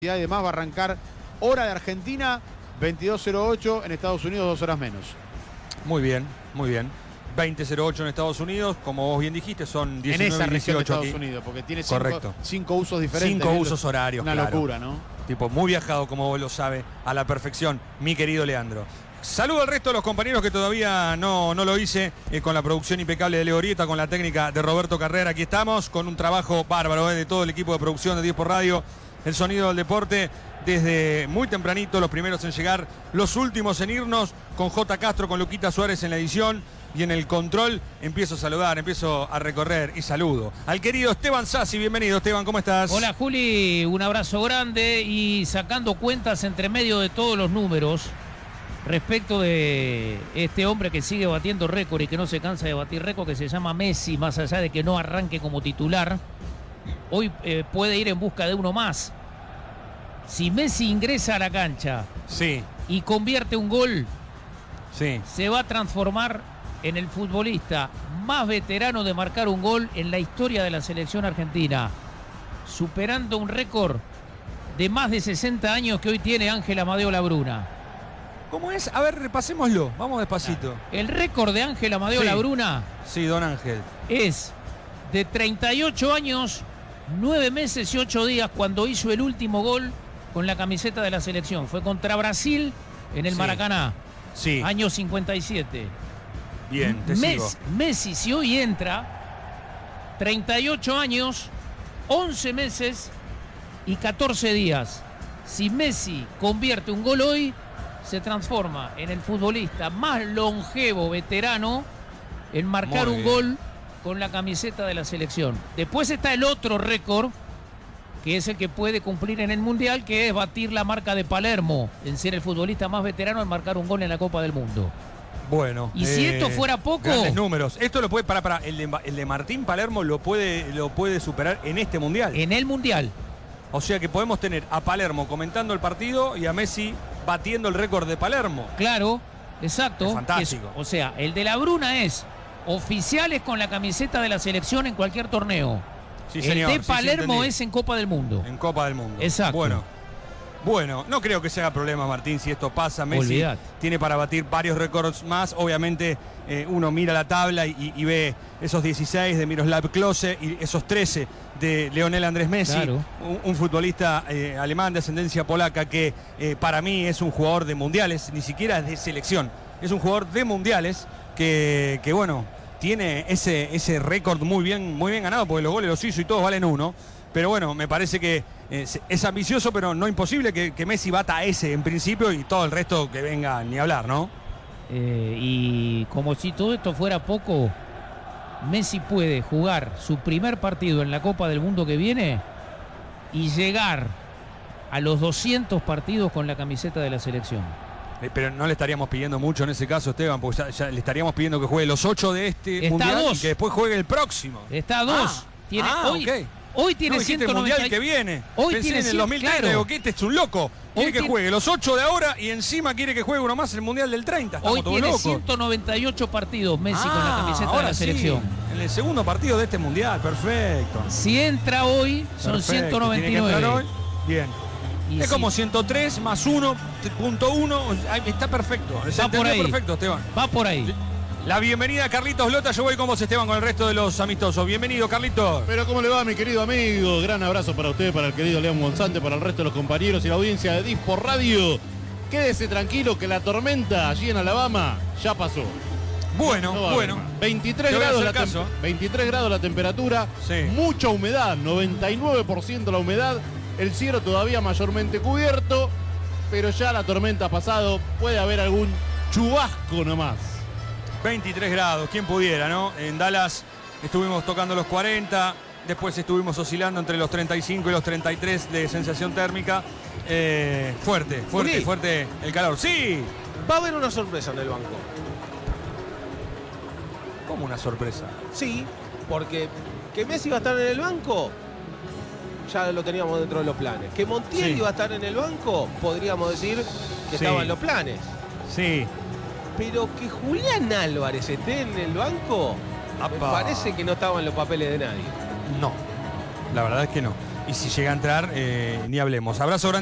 y demás va a arrancar hora de Argentina, 22:08 en Estados Unidos, 2 horas menos. Muy bien, muy bien. 20:08 en Estados Unidos, como vos bien dijiste, son 19 en esa región de 18 Estados aquí. Unidos, porque tiene Correcto. cinco usos diferentes. 5 usos horarios, Una claro. locura, ¿no? Tipo, muy viajado, como vos lo sabe, a la perfección, mi querido Leandro. Saludo al resto de los compañeros que todavía no lo hice, con la producción impecable de Leo Orieta, con la técnica de Roberto Carrera. Aquí estamos, con un trabajo bárbaro de todo el equipo de producción de 10 por Radio, el sonido del deporte, desde muy tempranito, los primeros en llegar, los últimos en irnos, con J. Castro, con Luquita Suárez en la edición. Y en el control empiezo a saludar, empiezo a recorrer y saludo al querido Esteban Sassi. Bienvenido, Esteban, ¿cómo estás? Hola, Juli, un abrazo grande y sacando cuentas entre medio de todos los números respecto de este hombre que sigue batiendo récord y que no se cansa de batir récord, que se llama Messi, más allá de que no arranque como titular, hoy puede ir en busca de uno más. Si Messi ingresa a la cancha Sí, y convierte un gol, sí. se va a transformar en el futbolista más veterano de marcar un gol en la historia de la selección argentina, superando un récord de más de 60 años que hoy tiene Ángel Amadeo Labruna. ¿Cómo es? A ver, repasémoslo. Vamos despacito. El récord de Ángel Amadeo Sí. Labruna Sí, don Ángel. es de 38 años, 9 meses y 8 días cuando hizo el último gol con la camiseta de la selección. Fue contra Brasil en el Sí. Maracaná, Sí, año 57. bien, te sigo. Messi, si hoy entra, 38 años, 11 meses y 14 días. Si Messi convierte un gol hoy, se transforma en el futbolista más longevo, veterano, en marcar Muy un bien. gol con la camiseta de la selección. Después está el otro récord, que es el que puede cumplir en el Mundial, que es batir la marca de Palermo, en ser el futbolista más veterano en marcar un gol en la Copa del Mundo. Bueno. Y si esto fuera poco, grandes números. Esto lo puede, el de Martín Palermo lo puede superar en este Mundial. en el Mundial. O sea que podemos tener a Palermo comentando el partido y a Messi batiendo el récord de Palermo. Claro, exacto. Es fantástico. O sea, el de Labruna es oficiales con la camiseta de la selección en cualquier torneo. Sí, el señor, de sí, sí, Palermo entendí. es en Copa del Mundo. En Copa del Mundo. Exacto. Bueno, no creo que se haga problema, Martín, si esto pasa. Messi Olvidate. tiene para batir varios récords más. Obviamente uno mira la tabla y ve esos 16 de Miroslav Klose y esos 13 de Lionel Andrés Messi. Claro. Un futbolista alemán de ascendencia polaca que para mí es un jugador de mundiales, ni siquiera de selección. Es un jugador de mundiales que bueno, tiene ese récord muy bien ganado, porque los goles los hizo y todos valen uno. Pero bueno, me parece que es ambicioso, pero no imposible que Messi bata ese en principio y todo el resto que venga ni hablar, ¿no? Y como si todo esto fuera poco, Messi puede jugar su primer partido en la Copa del Mundo que viene y llegar a los 200 partidos con la camiseta de la selección. Pero no le estaríamos pidiendo mucho en ese caso, Esteban, porque ya le estaríamos pidiendo que juegue los 8 de este Está mundial 2. y que después juegue el próximo. Está a 2. Hoy, ok. hoy tiene No, dijiste 190. el mundial que viene. Hoy Pensé tiene en el 100, 2030, claro. digo, que este es un loco. Quiere Hoy que tiene- juegue los 8 de ahora y encima quiere que juegue uno más el mundial del 30. Estamos Hoy todos tiene locos. 198 partidos Messi con la camiseta de ahora la sí, selección. en el segundo partido de este mundial, perfecto. Si entra hoy, son Perfecto, tiene que entrar 199. hoy. Bien. Y Es si- como 103 más 1.1. Está perfecto. Se Va por entendió ahí. perfecto, Esteban. Va por ahí. La bienvenida a Carlitos Lota. Yo voy con vos, Esteban, con el resto de los amistosos. Bienvenido, Carlitos. Pero ¿cómo le va, mi querido amigo? Gran abrazo para usted, para el querido León González, para el resto de los compañeros y la audiencia de Dispo Radio. Quédese tranquilo que la tormenta allí en Alabama ya pasó. Bueno, No va a haber bueno. más. 23 Te voy a grados, hacer caso. 23 grados la temperatura, Sí. mucha humedad, 99% la humedad, el cielo todavía mayormente cubierto, pero ya la tormenta ha pasado, puede haber algún chubasco nomás. 23 grados, quién pudiera, ¿no? En Dallas estuvimos tocando los 40, después estuvimos oscilando entre los 35 y los 33 de sensación térmica. Fuerte Juli. el calor. ¡Sí! Va a haber una sorpresa en el banco. Como una sorpresa. Sí, porque que Messi va a estar en el banco, ya lo teníamos dentro de los planes. Que Montiel Sí. iba a estar en el banco, podríamos decir que Sí. estaba en los planes. Sí. Pero que Julián Álvarez esté en el banco, me Apa. parece que no estaba en los papeles de nadie. No, la verdad es que no. Y si llega a entrar, ni hablemos. Abrazo grande.